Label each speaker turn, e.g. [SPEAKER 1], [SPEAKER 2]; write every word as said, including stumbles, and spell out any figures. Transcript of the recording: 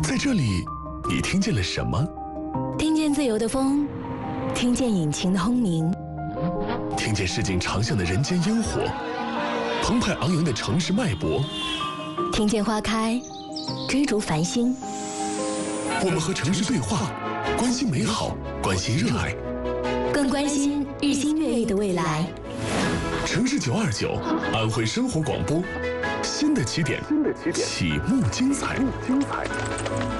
[SPEAKER 1] 在这里，你听见了什么？
[SPEAKER 2] 听见自由的风，听见引擎的轰鸣，
[SPEAKER 1] 听见市井长巷的人间烟火，澎湃昂扬的城市脉搏，
[SPEAKER 2] 听见花开，追逐繁星。
[SPEAKER 1] 我们和城市对话，关心美好，关心热爱，
[SPEAKER 2] 更关心日新月异的未来。
[SPEAKER 1] 城市九二九，安徽生活广播，新的起点，新的起点，启幕精彩，精彩。